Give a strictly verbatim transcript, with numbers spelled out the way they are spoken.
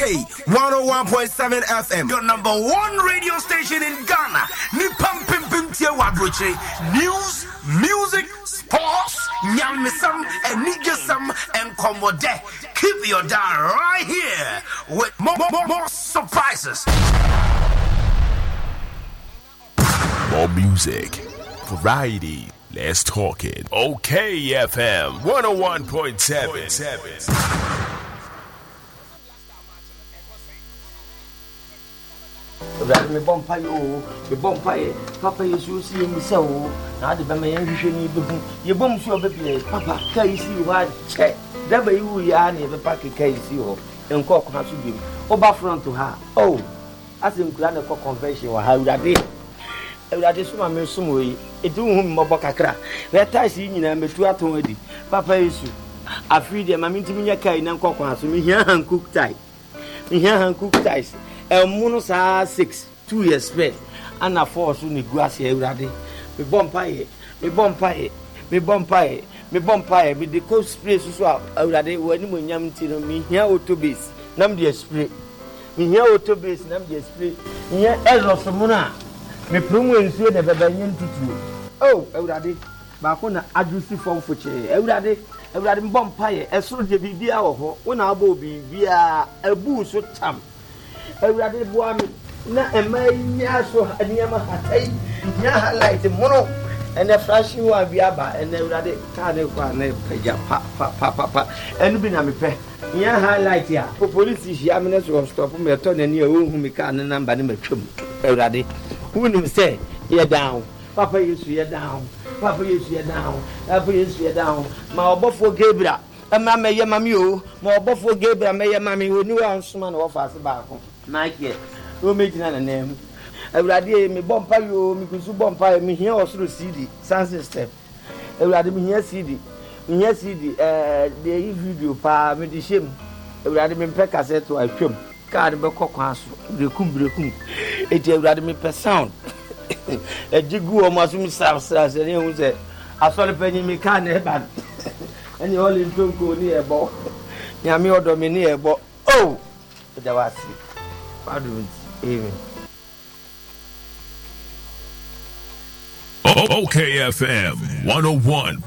one oh one point seven F M, your number one radio station in Ghana. Nipam pim pim tia wabroche. News, music, sports, nyamisam, and nigasam, and komode. Keep your dial right here with more, more, more, more surprises. More music, variety. Let's talk it. Okay, F M one oh one point seven. Me bompa yo, me bompa ye, Papa Yesu si me se o, na de be me yan hwehwe ni behu. Ye bom so be Papa kai si wa che. Da ba yu ya na be pa kai si ho. Enko okona so bim. Oba front ha. Oh. Asim kula na ko convention wa ha urade. Urade so ma me so mo yi. Edu hu me mobo kakra. We tais yi nyina metu aton adi. Papa Yesu. Afri de ma mintimi nya kai na enko okona so me hia han cook tie. Me hia han cook ties. Emuno sa six two years spent and a four so ni guase awurade me bompaye me bompaye me bompaye me bompaye me de co spray so so awurade wani mo nyam ti no me hia autobase nam de spray me hia autobase nam de spray hia elos mo na me promo nsuo de bebanye ntutuo oh awurade ba ko na adusi fom foche awurade awurade me bompaye esoro de bibia wo ho wo na abo bibia abu so tam Everybody boy na emanya so anyama hatai nya highlight mono and the flashing one biaba and everybody can kwa na peja pa pa pa pa pa enu bi na me pe nya highlight ya police hia me so stop me to na ni e hu me ka na number na matwam everybody who nim say ye down Papa Yesu ye down Papa Yesu ye down Papa Yesu ye down ma obofo Gabriel ama me ye mami o ma obofo Gabriel me ye mami oni wa nsoma na wo fa se ba ko Nike, no making a name. Every me bompa you, me could bompa me here or through C D, sound system. Every me here C D, me here C D, uh, the video pa me the shame. Every me pe cassette to I film. Card be cock the cum brecum. It every me per sound. A jigu or masum south as anyone said. I saw the penny me can't have and you all in Tunco near a ball. Yami or domineer, but oh, but there was it. Even. O K F M one oh one